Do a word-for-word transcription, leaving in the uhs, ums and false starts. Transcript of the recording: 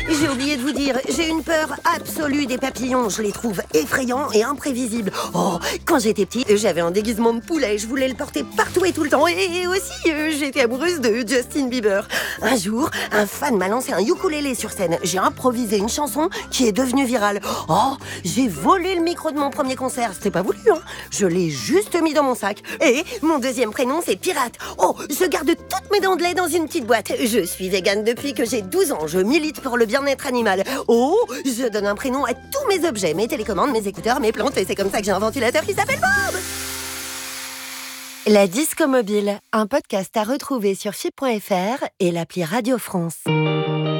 j'ai oublié de vous dire, j'ai une peur absolue des papillons. Je les trouve effrayants et imprévisibles. Oh, quand j'étais petite, j'avais un déguisement de poulet. Je voulais le porter partout et tout le temps. Et aussi, euh, j'étais amoureuse de Justin Bieber. Un jour, un fan m'a lancé un ukulélé sur scène. J'ai improvisé une chanson qui est devenue virale. Oh, j'ai volé le micro de mon premier concert. C'était pas voulu, hein. Je l'ai juste mis dans mon sac. Et mon deuxième prénom, c'est Pirate. Oh, je garde toutes mes dents de lait dans une petite boîte. Je suis végane depuis que j'ai douze ans. Je milite pour le bien-être animal. Oh, je donne un prénom à tous mes objets, mes télécommandes, mes écouteurs, mes plantes. Et c'est comme ça que j'ai un ventilateur qui s'appelle Bob. La Disco Mobile, un podcast à retrouver sur F I P point F R et l'appli Radio France.